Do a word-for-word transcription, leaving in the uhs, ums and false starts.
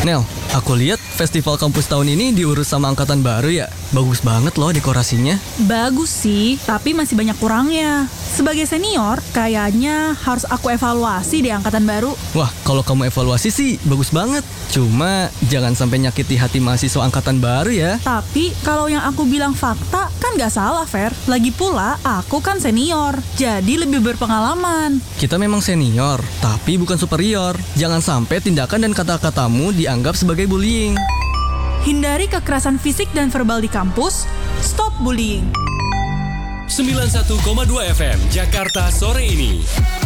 Nel, aku lihat festival kampus tahun ini diurus sama angkatan baru ya. Bagus banget loh dekorasinya. Bagus sih, tapi masih banyak kurangnya. Sebagai senior, kayaknya harus aku evaluasi di angkatan baru. Wah, kalau kamu evaluasi sih bagus banget. Cuma jangan sampai nyakiti hati mahasiswa angkatan baru ya. Tapi kalau yang aku bilang fakta kan nggak salah, Fer. Lagi pula aku kan senior, jadi lebih berpengalaman. Kita memang senior, tapi bukan superior. Jangan sampai tindakan dan kata-katamu dianggap sebagai bullying. Hindari kekerasan fisik dan verbal di kampus. Stop bullying. sembilan puluh satu koma dua F M Jakarta sore ini.